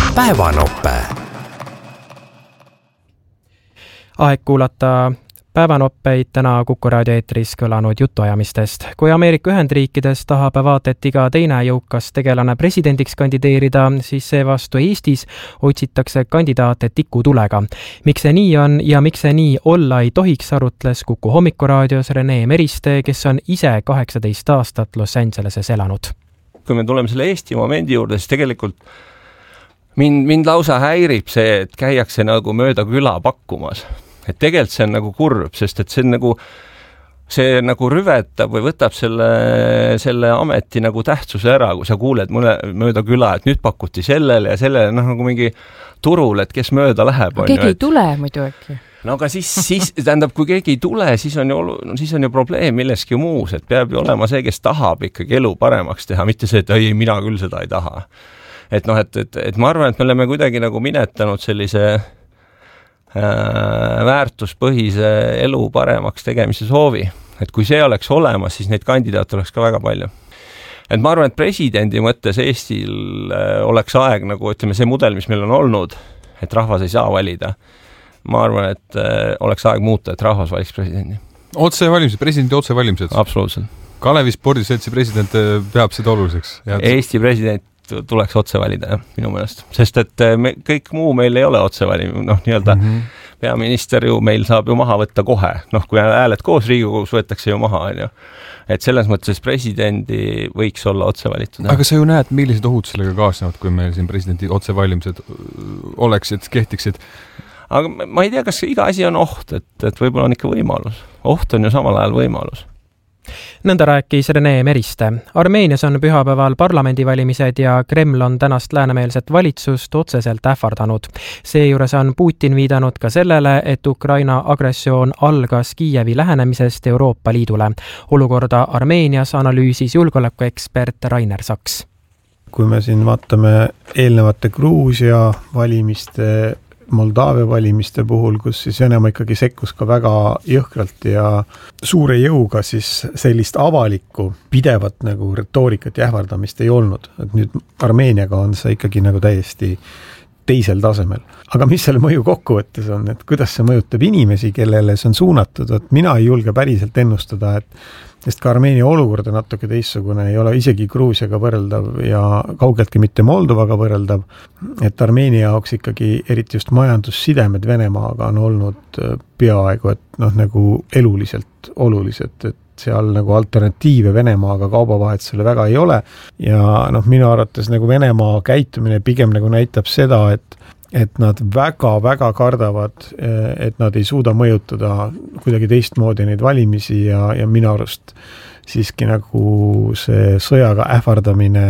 Päevanoppe. Aeg kuulata päevanoppeid täna Kuku raadio eetris kõlanud jutuajamistest. Kui Ameerika Ühendriikides tahab vaat et iga teine jõukas tegelane presidendiks kandideerida, siis seevastu Eestis otsitakse kandidaate tikutulega. Miks see nii on ja miks see nii olla ei tohiks, arutles Kuku hommikuraadios Rene Meriste, kes on ise 18 aastat Los Angeleses elanud. Kui me tuleme selle Eesti momendi juurde, siis tegelikult mind lausa häirib see, et käiakse nagu mööda küla pakkumas. Et tegelikult see on nagu kurb, sest et see nagu rüvetab või võtab selle ameti nagu tähtsuse ära, kui sa kuuled mööda küla, et nüüd pakuti sellele ja sellele, nagu mingi turul, et kes mööda läheb. Keegi ei tule muidu äkki. No aga siis tähendab, kui keegi ei tule, siis on ju probleem milleski muus, et peab ju olema see, kes tahab ikkagi elu paremaks teha, mitte see, et ei, mina küll seda ei taha. Et ma arvan, et me oleme kuidagi nagu minetanud sellise väärtuspõhise elu paremaks tegemise soovi. Et kui see oleks olemas, siis neid kandidaate oleks ka väga palju. Et ma arvan, et presidendi mõttes Eestil oleks aeg, nagu ütleme, see mudel, mis meil on olnud, et rahvas ei saa valida. Ma arvan, et oleks aeg muuta, et rahvas valiks presidendi. Otsevalimised, presidendi otsevalimised? Absoluutselt. Kalevi spordiseltsi president peab seda oluliseks? Eesti president tuleks otse valida, minu meelest. Sest et kõik muu meil ei ole otse valim. Nii-öelda peaminister ju meil saab ju maha võtta kohe. Kui hääled koos Riigikogus võetakse ju maha. Et selles mõttes presidendi võiks olla otse valitud. Aga sa ju näed, millised ohud sellega kaasnevad, kui meil siin presidendi otsevalimised oleksid, kehtiksid? Aga ma ei tea, kas iga asi on oht, et võib-olla on ikka võimalus. Oht on ju samal ajal võimalus. Nõnda rääkis Rene Meriste. Armeenias on pühapäeval parlamendivalimised ja Kreml on tänast läänemeelset valitsust otseselt ähvardanud. Seejuures on Putin viidanud ka sellele, et Ukraina agressioon algas Kiievi lähenemisest Euroopa Liidule. Olukorda Armeenias analüüsis julgeolekuekspert Rainer Saks. Kui me siin vaatame eelnevate Gruusia valimiste, Moldaavia valimiste puhul, kus siis Venemaa ikkagi sekkus ka väga jõhkralt ja suure jõuga, siis sellist avalikku pidevat nagu retoorikat ja ähvardamist ei olnud. Et nüüd Armeeniaga on see ikkagi nagu täiesti teisel tasemel. Aga mis selle mõju kokkuvõttes on, et kuidas see mõjutab inimesi, kellele see on suunatud, et mina ei julge päriselt ennustada, sest ka Armeenia olukord on natuke teissugune, ei ole isegi Gruusiaga võrreldav ja kaugeltki mitte Moldovaga võrreldav, et Armeenia jaoks ikkagi eriti just majandussidemed Venemaaga on olnud peaaegu, et nagu eluliselt olulised, et seal nagu alternatiive Venemaaga kaubavahetusele väga ei ole ja minu arvates nagu Venemaa käitumine pigem nagu näitab seda, et nad väga-väga kardavad, et nad ei suuda mõjutada kuidagi teistmoodi neid valimisi ja minu arust siiski nagu see sõjaga ähvardamine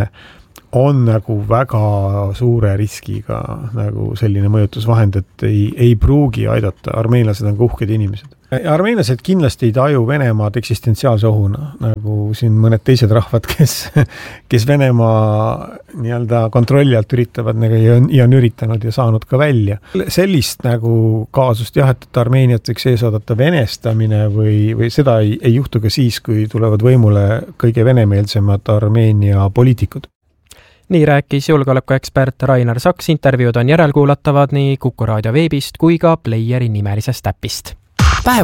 on nagu väga suure riskiga nagu selline mõjutusvahend, et ei pruugi aidata. Armeenlased on uhked inimesed. Armeenlased kindlasti ei taju Venemaad eksistentsiaalse ohuna, nagu siin mõned teised rahvad, kes Venemaa nii-öelda kontrolli alt üritavad ja on üritanud ja saanud ka välja. Sellist nagu kaasust et Armeeniat võiks ees oodata venestamine või seda ei juhtu ka siis, kui tulevad võimule kõige venemeelsemad Armeenia poliitikud. Nii rääkis julgeolekuekspert Rainer Saks. Intervjuud on järelkuulatavad nii Kuku raadio veebist kui ka Playeri nimelisest äpist.